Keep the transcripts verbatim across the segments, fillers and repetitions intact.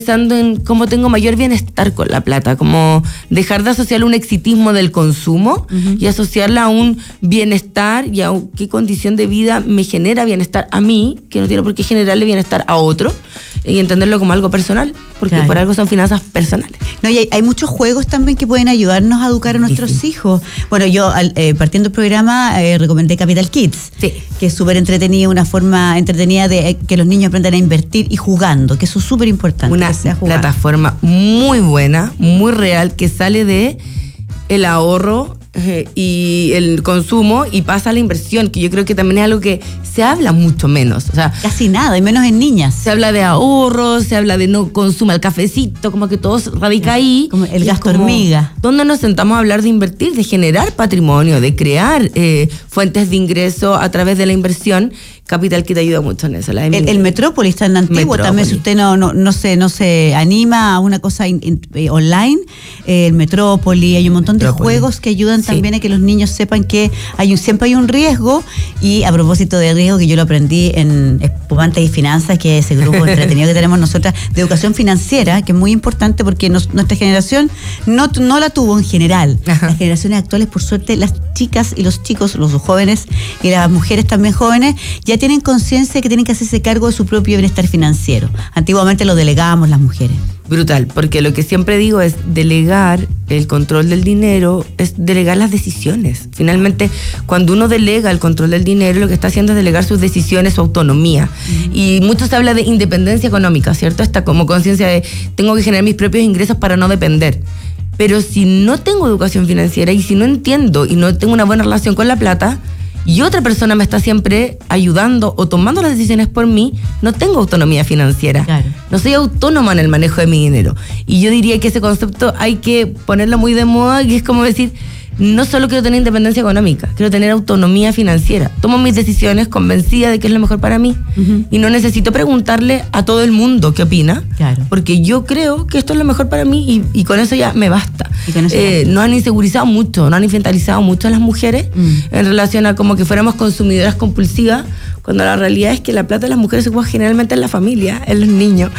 pensando en cómo tengo mayor bienestar con la plata, como dejar de asociar un exitismo del consumo uh-huh. y asociarla a un bienestar y a un, qué condición de vida me genera bienestar a mí, que no tiene por qué generarle bienestar a otro, y entenderlo como algo personal, porque claro. por algo son finanzas personales. No, y hay, hay muchos juegos también que pueden ayudarnos a educar a nuestros sí, sí. hijos. Bueno, yo al, eh, partiendo del programa eh, recomendé Capital Kids, sí. que es súper entretenida, una forma entretenida de eh, que los niños aprendan a invertir y jugando, que eso es súper importante. Una plataforma muy buena, muy real, que sale de el ahorro eh, y el consumo y pasa a la inversión, que yo creo que también es algo que se habla mucho menos. O sea, casi nada, y menos en niñas. Se habla de ahorro, se habla de no consuma el cafecito, como que todo radica ahí. Como el gasto hormiga. ¿Dónde nos sentamos a hablar de invertir, de generar patrimonio, de crear eh, fuentes de ingreso a través de la inversión? Capital que te ayuda mucho en eso. La el, el Metrópolis está en Antigua Metrópolis. También, si usted no, no, no, se, no se anima a una cosa in, in, eh, online, eh, el Metrópolis, hay un montón de Metrópolis. Juegos que ayudan sí. también a que los niños sepan que hay un, siempre hay un riesgo. Y a propósito de riesgo, que yo lo aprendí en Espumantes y Finanzas, que es ese grupo entretenido que tenemos nosotras, de educación financiera, que es muy importante porque nos, nuestra generación no, no la tuvo en general. Ajá. Las generaciones actuales, por suerte, las chicas y los chicos, los jóvenes y las mujeres también jóvenes, ya tienen conciencia de que tienen que hacerse cargo de su propio bienestar financiero. Antiguamente lo delegábamos las mujeres. Brutal, porque lo que siempre digo es delegar el control del dinero, es delegar las decisiones. Finalmente, cuando uno delega el control del dinero, lo que está haciendo es delegar sus decisiones, su autonomía. Mm. Y mucho se habla de independencia económica, ¿cierto? Esta como conciencia de tengo que generar mis propios ingresos para no depender. Pero si no tengo educación financiera y si no entiendo y no tengo una buena relación con la plata, y otra persona me está siempre ayudando o tomando las decisiones por mí, no tengo autonomía financiera. Claro. No soy autónoma en el manejo de mi dinero. Y yo diría que ese concepto hay que ponerlo muy de moda, y es como decir, no solo quiero tener independencia económica, quiero tener autonomía financiera. Tomo mis decisiones convencida de que es lo mejor para mí. Uh-huh. Y no necesito preguntarle a todo el mundo qué opina, claro. porque yo creo que esto es lo mejor para mí y, y con eso ya me basta. Eh, nos han insegurizado mucho, nos han infantilizado mucho a las mujeres uh-huh. en relación a como que fuéramos consumidoras compulsivas, cuando la realidad es que la plata de las mujeres se ocupa generalmente en la familia, en los niños.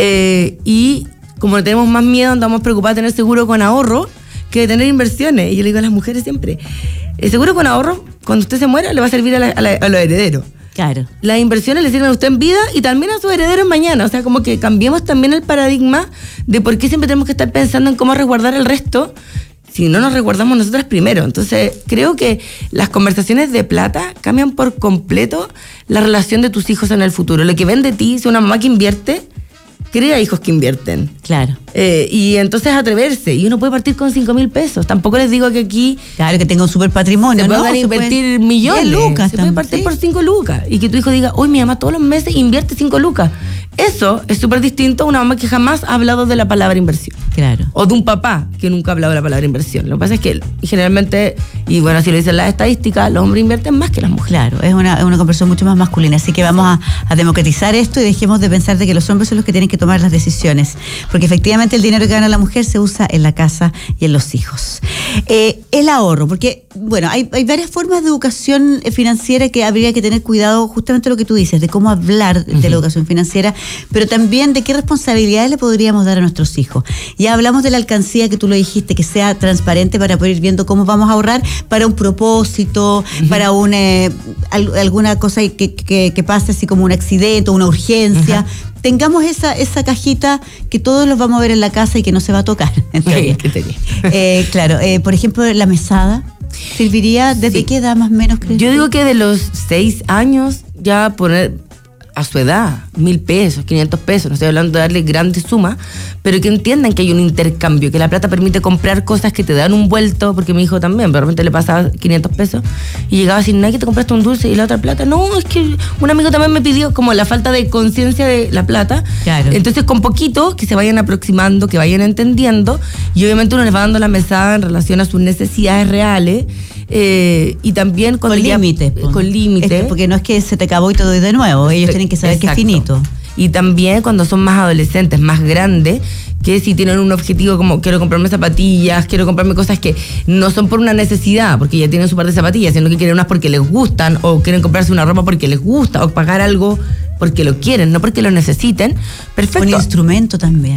Eh, y como tenemos más miedo, andamos preocupados de tener seguro con ahorro que de tener inversiones. Y yo le digo a las mujeres siempre, el seguro con ahorro, cuando usted se muera, le va a servir a, la, a, la, a los herederos. Claro. Las inversiones le sirven a usted en vida y también a sus herederos mañana. O sea, como que cambiemos también el paradigma de por qué siempre tenemos que estar pensando en cómo resguardar el resto si no nos resguardamos nosotras primero. Entonces, creo que las conversaciones de plata cambian por completo la relación de tus hijos en el futuro. Lo que ven de ti, si una mamá que invierte, crea hijos que invierten. Claro. Eh, y entonces atreverse. Y uno puede partir con cinco mil pesos. Tampoco les digo que aquí... Claro, que tenga un super patrimonio, se ¿no? puede invertir puede... millones. Lucas se también. Puede partir ¿sí? por cinco lucas. Y que tu hijo diga, hoy mi mamá todos los meses invierte cinco lucas. Eso es súper distinto a una mamá que jamás ha hablado de la palabra inversión. Claro. O de un papá que nunca ha hablado de la palabra inversión. Lo que pasa es que generalmente, y bueno, si lo dicen las estadísticas, los hombres invierten más que las mujeres. Claro, es una, es una conversión mucho más masculina. Así que vamos a, a democratizar esto y dejemos de pensar de que los hombres son los que tienen que tomar las decisiones. Porque efectivamente el dinero que gana la mujer se usa en la casa y en los hijos. Eh, el ahorro, porque, bueno, hay, hay varias formas de educación financiera que habría que tener cuidado, justamente lo que tú dices, de cómo hablar uh-huh. de la educación financiera, pero también de qué responsabilidades le podríamos dar a nuestros hijos. Ya hablamos de la alcancía, que tú lo dijiste, que sea transparente para poder ir viendo cómo vamos a ahorrar para un propósito, uh-huh. para una, eh, alguna cosa que, que, que pase así como un accidente o una urgencia. Uh-huh. Tengamos esa, esa cajita que todos los vamos a ver en la casa y que no se va a tocar. Sí, eh, claro, eh, por ejemplo, la mesada. ¿Serviría desde sí. qué edad más o menos crees? Yo digo que de los seis años ya poner a su edad, mil pesos, quinientos pesos, no estoy hablando de darle grandes sumas, pero que entiendan que hay un intercambio, que la plata permite comprar cosas que te dan un vuelto, porque mi hijo también, de repente le pasaba quinientos pesos y llegaba sin nada, que te compraste un dulce y la otra plata, no, es que un amigo también me pidió, como la falta de conciencia de la plata. Claro. Entonces con poquito, que se vayan aproximando, que vayan entendiendo, y obviamente uno les va dando la mesada en relación a sus necesidades reales. Eh, y también con límites, con límites, porque no es que se te acabó y te doy de nuevo, ellos tienen que saber Exacto. que es finito. Y también cuando son más adolescentes, más grandes, que si tienen un objetivo como quiero comprarme zapatillas, quiero comprarme cosas que no son por una necesidad, porque ya tienen su par de zapatillas, sino que quieren unas porque les gustan, o quieren comprarse una ropa porque les gusta, o pagar algo porque lo quieren, no porque lo necesiten, perfecto. Un instrumento también.